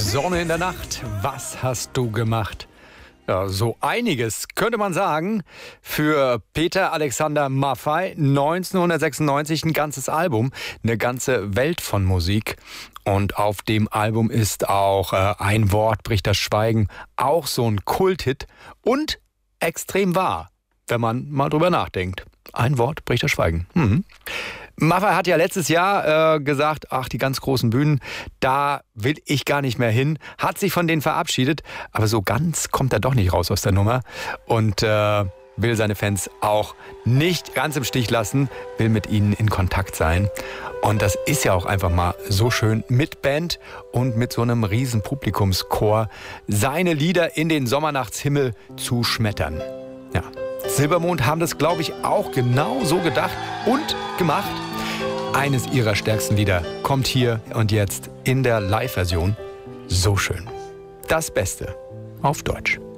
Sonne in der Nacht, was hast du gemacht? Ja, so einiges, könnte man sagen. Für Peter Alexander Maffay 1996 ein ganzes Album, eine ganze Welt von Musik. Und auf dem Album ist auch Ein Wort bricht das Schweigen, auch so ein Kulthit und extrem wahr, wenn man mal drüber nachdenkt. Ein Wort bricht das Schweigen. Maffay hat ja letztes Jahr gesagt, ach, die ganz großen Bühnen, da will ich gar nicht mehr hin. Hat sich von denen verabschiedet, aber so ganz kommt er doch nicht raus aus der Nummer. Und will seine Fans auch nicht ganz im Stich lassen, will mit ihnen in Kontakt sein. Und das ist ja auch einfach mal so schön mit Band und mit so einem riesen Publikumschor seine Lieder in den Sommernachtshimmel zu schmettern. Ja. Silbermond haben das, glaube ich, auch genau so gedacht und gemacht. Eines ihrer stärksten Lieder kommt hier und jetzt in der Live-Version. So schön. Das Beste auf Deutsch.